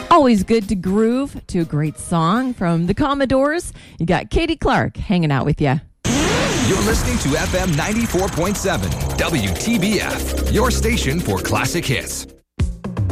Always good to groove to a great song from the Commodores. You got Katie Clark hanging out with you. You're listening to FM 94.7 WTBF, your station for classic hits.